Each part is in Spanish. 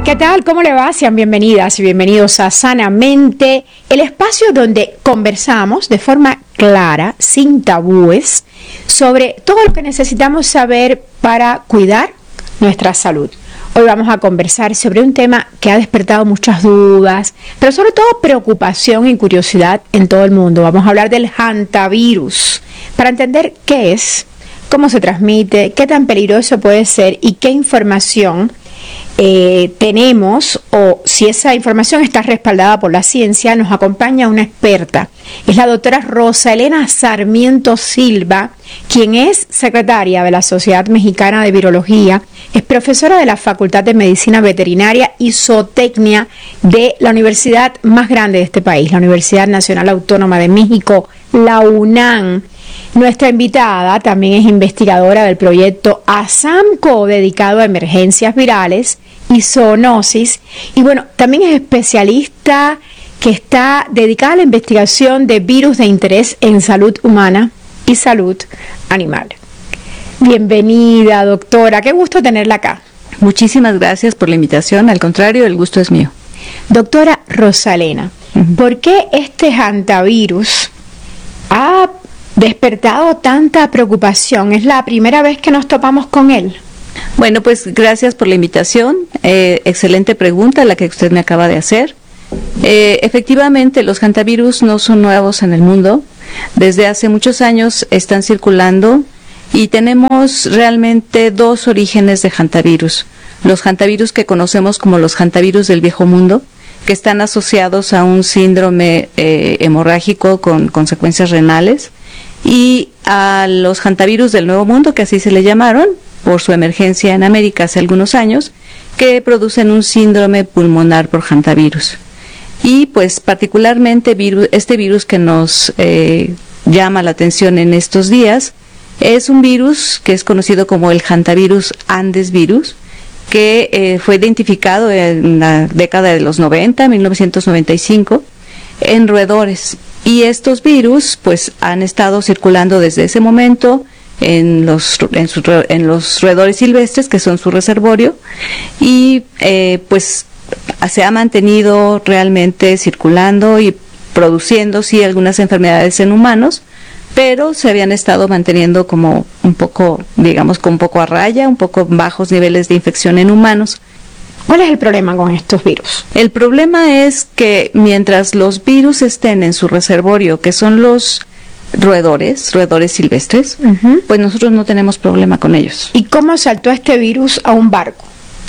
¿Qué tal? ¿Cómo le va? Sean bienvenidas y bienvenidos a Sanamente, el espacio donde conversamos de forma clara, sin tabúes, sobre todo lo que necesitamos saber para cuidar nuestra salud. Hoy vamos a conversar sobre un tema que ha despertado muchas dudas, pero sobre todo preocupación y curiosidad en todo el mundo. Vamos a hablar del hantavirus, para entender qué es, cómo se transmite, qué tan peligroso puede ser y qué información tenemos, o si esa información está respaldada por la ciencia. Nos acompaña una experta, es la doctora Rosa Elena Sarmiento Silva, quien es secretaria de la Sociedad Mexicana de Virología, es profesora de la Facultad de Medicina Veterinaria y Zootecnia de la universidad más grande de este país, la Universidad Nacional Autónoma de México, la UNAM. Nuestra invitada también es investigadora del proyecto ASAMCO, dedicado a emergencias virales y zoonosis, y bueno, también es especialista que está dedicada a la investigación de virus de interés en salud humana y salud animal. Bienvenida, doctora, qué gusto tenerla acá. Muchísimas gracias por la invitación, al contrario, el gusto es mío. Doctora Rosa Elena, ¿por qué este hantavirus ha despertado tanta preocupación? ¿Es la primera vez que nos topamos con él? Bueno, pues gracias por la invitación. Excelente pregunta la que usted me acaba de hacer. Efectivamente, los hantavirus no son nuevos en el mundo. Desde hace muchos años están circulando y tenemos realmente dos orígenes de hantavirus. Los hantavirus que conocemos como los hantavirus del viejo mundo, que están asociados a un síndrome hemorrágico con consecuencias renales, y a los hantavirus del nuevo mundo, que así se le llamaron por su emergencia en América hace algunos años, que producen un síndrome pulmonar por hantavirus. Y pues particularmente este virus que nos llama la atención en estos días es un virus que es conocido como el hantavirus Andes virus, que fue identificado en la década de los 90, 1995, en roedores. Y estos virus pues han estado circulando desde ese momento en los roedores silvestres, que son su reservorio, y pues se ha mantenido realmente circulando y produciendo sí algunas enfermedades en humanos, pero se habían estado manteniendo como un poco, digamos, con un poco a raya, un poco bajos niveles de infección en humanos. ¿Cuál es el problema con estos virus? El problema es que mientras los virus estén en su reservorio, que son los roedores silvestres, pues nosotros no tenemos problema con ellos. ¿Y cómo saltó este virus a un barco?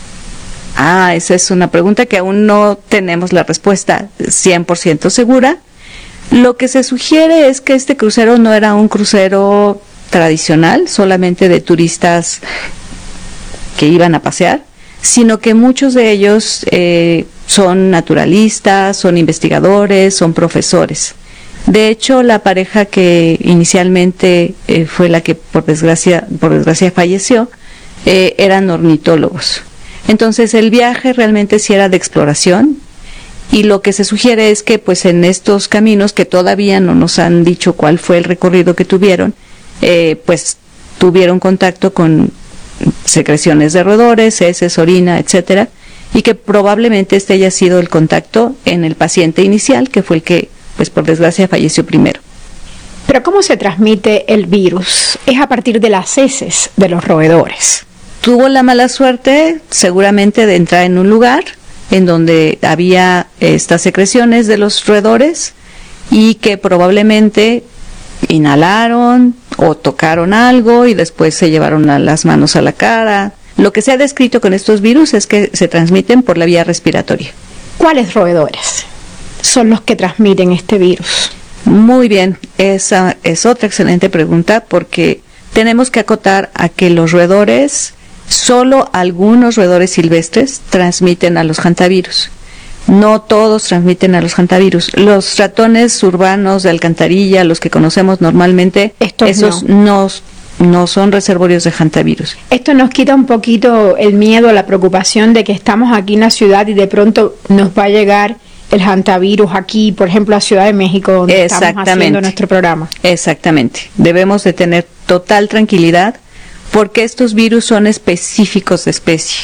Esa es una pregunta que aún no tenemos la respuesta 100% segura. Lo que se sugiere es que este crucero no era un crucero tradicional, solamente de turistas que iban a pasear, sino que muchos de ellos son naturalistas, son investigadores, son profesores. De hecho, la pareja que inicialmente fue la que por desgracia falleció, eran ornitólogos. Entonces el viaje realmente sí era de exploración, y lo que se sugiere es que pues en estos caminos, que todavía no nos han dicho cuál fue el recorrido que tuvieron, pues tuvieron contacto con secreciones de roedores, heces, orina, etcétera, y que probablemente este haya sido el contacto en el paciente inicial, que fue el que pues por desgracia falleció primero. ¿Pero cómo se transmite el virus? Es a partir de las heces de los roedores. Tuvo la mala suerte seguramente de entrar en un lugar en donde había estas secreciones de los roedores y que probablemente inhalaron o tocaron algo y después se llevaron las manos a la cara. Lo que se ha descrito con estos virus es que se transmiten por la vía respiratoria. ¿Cuáles roedores son los que transmiten este virus? Muy bien, esa es otra excelente pregunta, porque tenemos que acotar a que los roedores, solo algunos roedores silvestres transmiten a los hantavirus. No todos transmiten a los hantavirus. Los ratones urbanos de alcantarilla, los que conocemos normalmente, esos no son reservorios de hantavirus. Esto nos quita un poquito el miedo, la preocupación de que estamos aquí en la ciudad y de pronto nos va a llegar el hantavirus aquí, por ejemplo, a Ciudad de México, donde estamos haciendo nuestro programa. Exactamente. Debemos de tener total tranquilidad, porque estos virus son específicos de especie.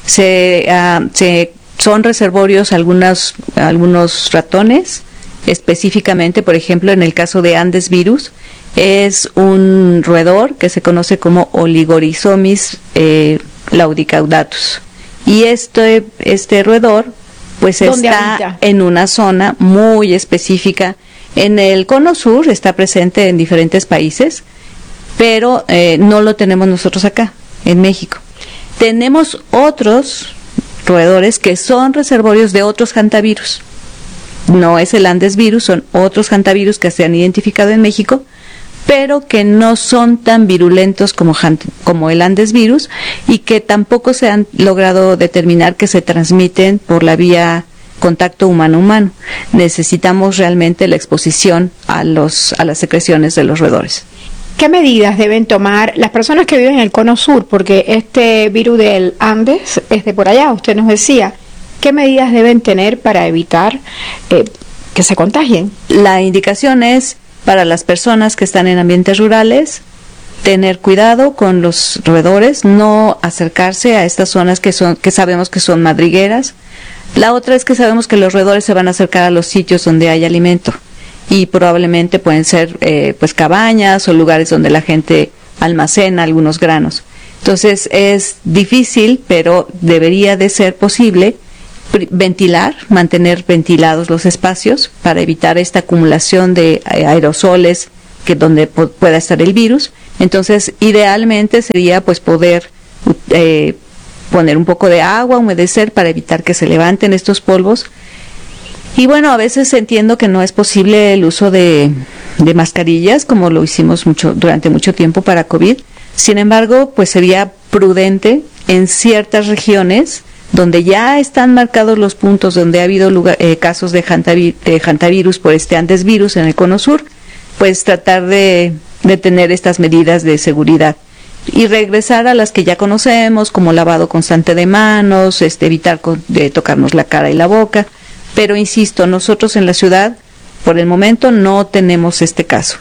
Son reservorios algunos ratones, específicamente, por ejemplo, en el caso de Andes virus, es un roedor que se conoce como Oligorhizomis laudicaudatus. Y este roedor pues está habita en una zona muy específica. En el cono sur está presente en diferentes países, pero no lo tenemos nosotros acá, en México. Tenemos otros roedores que son reservorios de otros hantavirus. No es el Andes virus, son otros hantavirus que se han identificado en México, pero que no son tan virulentos como el Andes virus y que tampoco se han logrado determinar que se transmiten por la vía contacto humano-humano. Necesitamos realmente la exposición a las secreciones de los roedores. ¿Qué medidas deben tomar las personas que viven en el cono sur? Porque este virus del Andes es de por allá, usted nos decía. ¿Qué medidas deben tener para evitar que se contagien? La indicación es para las personas que están en ambientes rurales, tener cuidado con los roedores, no acercarse a estas zonas que sabemos que son madrigueras. La otra es que sabemos que los roedores se van a acercar a los sitios donde hay alimento y probablemente pueden ser pues cabañas o lugares donde la gente almacena algunos granos. Entonces es difícil, pero debería de ser posible mantener ventilados los espacios para evitar esta acumulación de aerosoles donde pueda estar el virus. Entonces, idealmente sería pues poder poner un poco de agua, humedecer para evitar que se levanten estos polvos. Y bueno, a veces entiendo que no es posible el uso de mascarillas como lo hicimos durante mucho tiempo para COVID. Sin embargo, pues sería prudente en ciertas regiones donde ya están marcados los puntos donde ha habido casos de hantavirus por este Andes virus en el cono sur, pues tratar de tener estas medidas de seguridad y regresar a las que ya conocemos, como lavado constante de manos, evitar de tocarnos la cara y la boca. Pero insisto, nosotros en la ciudad, por el momento, no tenemos este caso.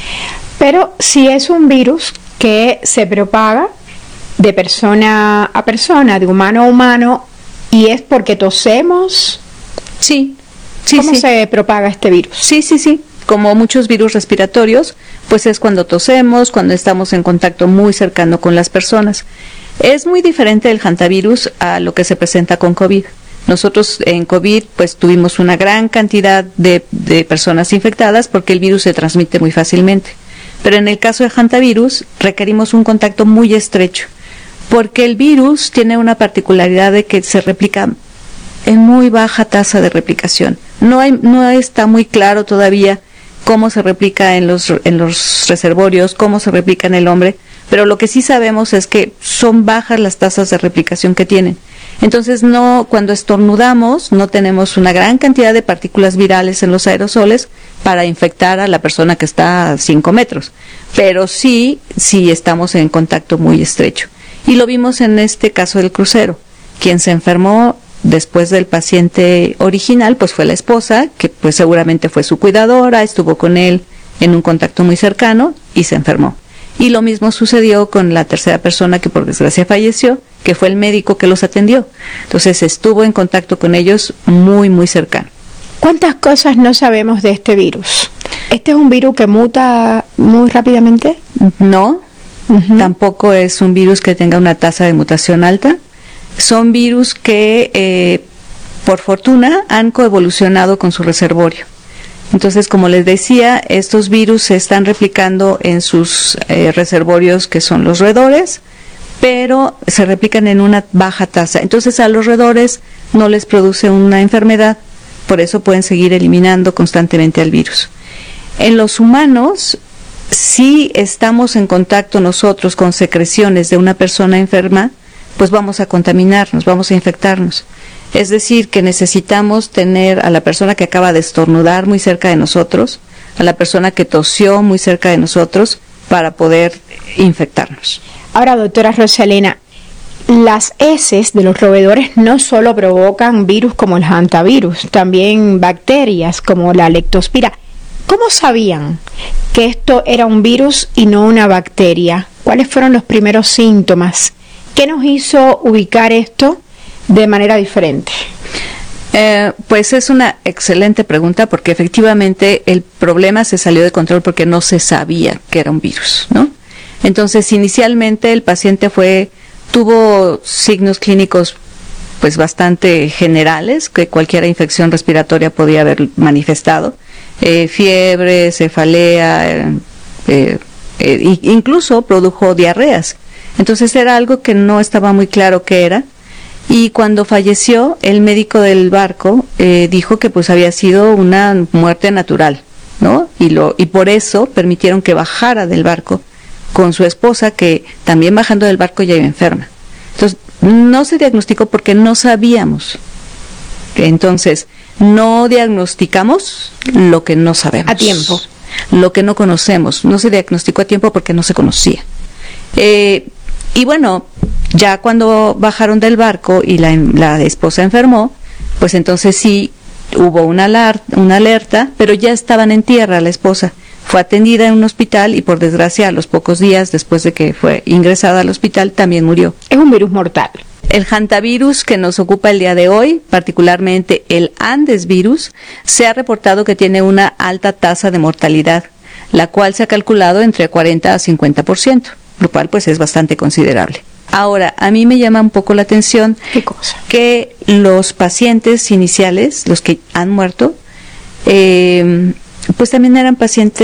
Pero si es un virus que se propaga de persona a persona, de humano a humano, y es porque tosemos. Sí. ¿Cómo se propaga este virus? Sí. Como muchos virus respiratorios, pues es cuando tosemos, cuando estamos en contacto muy cercano con las personas. Es muy diferente el hantavirus a lo que se presenta con COVID. Nosotros en COVID pues tuvimos una gran cantidad de personas infectadas porque el virus se transmite muy fácilmente. Pero en el caso de hantavirus requerimos un contacto muy estrecho, porque el virus tiene una particularidad de que se replica en muy baja tasa de replicación. No está muy claro todavía cómo se replica en los reservorios, cómo se replica en el hombre, pero lo que sí sabemos es que son bajas las tasas de replicación que tienen. Entonces, cuando estornudamos, no tenemos una gran cantidad de partículas virales en los aerosoles para infectar a la persona que está a 5 metros, pero sí estamos en contacto muy estrecho. Y lo vimos en este caso del crucero. Quien se enfermó después del paciente original, pues fue la esposa, que pues seguramente fue su cuidadora, estuvo con él en un contacto muy cercano y se enfermó. Y lo mismo sucedió con la tercera persona que por desgracia falleció, que fue el médico que los atendió. Entonces estuvo en contacto con ellos muy, muy cercano. ¿Cuántas cosas no sabemos de este virus? ¿Este es un virus que muta muy rápidamente? No, tampoco es un virus que tenga una tasa de mutación alta. Son virus que, por fortuna, han coevolucionado con su reservorio. Entonces, como les decía, estos virus se están replicando en sus reservorios, que son los roedores, pero se replican en una baja tasa. Entonces, a los roedores no les produce una enfermedad, por eso pueden seguir eliminando constantemente al virus. En los humanos, si estamos en contacto nosotros con secreciones de una persona enferma, pues vamos a contaminarnos, vamos a infectarnos. Es decir, que necesitamos tener a la persona que acaba de estornudar muy cerca de nosotros, a la persona que tosió muy cerca de nosotros, para poder infectarnos. Ahora, doctora Rosalena, las heces de los roedores no solo provocan virus como el hantavirus, también bacterias como la leptospira. ¿Cómo sabían que esto era un virus y no una bacteria? ¿Cuáles fueron los primeros síntomas? ¿Qué nos hizo ubicar esto de manera diferente? Pues es una excelente pregunta, porque efectivamente el problema se salió de control porque no se sabía que era un virus, ¿no? Entonces, inicialmente el paciente tuvo signos clínicos pues bastante generales que cualquier infección respiratoria podía haber manifestado, fiebre, cefalea, incluso produjo diarreas. Entonces era algo que no estaba muy claro qué era. Y cuando falleció, el médico del barco dijo que pues había sido una muerte natural, ¿no? Y por eso permitieron que bajara del barco con su esposa, que también bajando del barco ya iba enferma. Entonces, no se diagnosticó porque no sabíamos. Entonces, no diagnosticamos lo que no sabemos. A tiempo. Lo que no conocemos. No se diagnosticó a tiempo porque no se conocía. Y bueno, ya cuando bajaron del barco y la esposa enfermó, pues entonces sí hubo una alerta, pero ya estaban en tierra la esposa. Fue atendida en un hospital y por desgracia a los pocos días después de que fue ingresada al hospital también murió. Es un virus mortal. El hantavirus que nos ocupa el día de hoy, particularmente el Andes virus, se ha reportado que tiene una alta tasa de mortalidad, la cual se ha calculado entre 40 a 50%, lo cual pues es bastante considerable. Ahora, a mí me llama un poco la atención que los pacientes iniciales, los que han muerto, pues también eran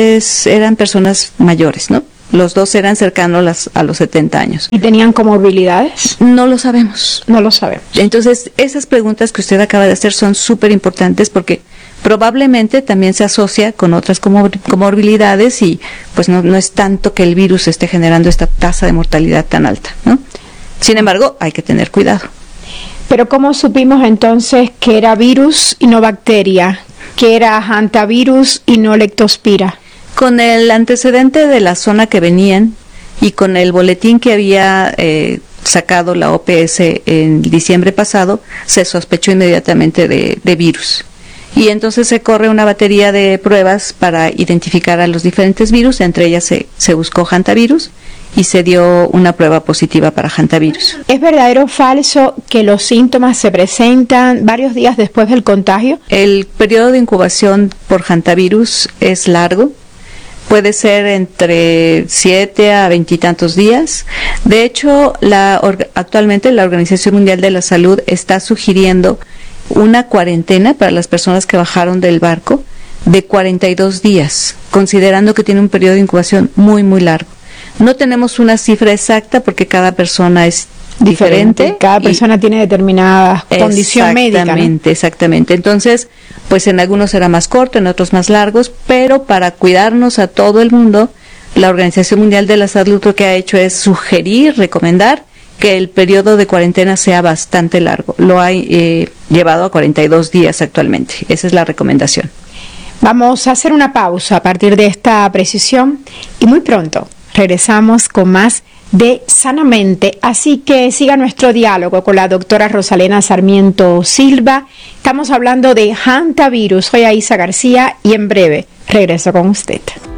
personas mayores, ¿no? Los dos eran cercanos a los 70 años. ¿Y tenían comorbilidades? No lo sabemos. No lo sabemos. Entonces, esas preguntas que usted acaba de hacer son súper importantes porque probablemente también se asocia con otras comorbilidades y pues no es tanto que el virus esté generando esta tasa de mortalidad tan alta, ¿no? Sin embargo, hay que tener cuidado. Pero ¿cómo supimos entonces que era virus y no bacteria? Que era hantavirus y no leptospira. Con el antecedente de la zona que venían y con el boletín que había sacado la OPS en diciembre pasado, se sospechó inmediatamente de virus. Y entonces se corre una batería de pruebas para identificar a los diferentes virus, entre ellas se buscó hantavirus y se dio una prueba positiva para hantavirus. ¿Es verdadero o falso que los síntomas se presentan varios días después del contagio? El periodo de incubación por hantavirus es largo, puede ser entre 7 a 20 y tantos días. De hecho, actualmente la Organización Mundial de la Salud está sugiriendo una cuarentena para las personas que bajaron del barco de 42 días, considerando que tiene un periodo de incubación muy, muy largo. No tenemos una cifra exacta porque cada persona es diferente. Cada persona tiene determinada condición médica, ¿no? Exactamente. Entonces, pues en algunos será más corto, en otros más largos, pero para cuidarnos a todo el mundo, la Organización Mundial de la Salud lo que ha hecho es recomendar que el periodo de cuarentena sea bastante largo. Lo ha llevado a 42 días actualmente. Esa es la recomendación. Vamos a hacer una pausa a partir de esta precisión y muy pronto regresamos con más de Sanamente, así que siga nuestro diálogo con la doctora Rosalena Sarmiento Silva. Estamos hablando de hantavirus. Soy Aisa García y en breve regreso con usted.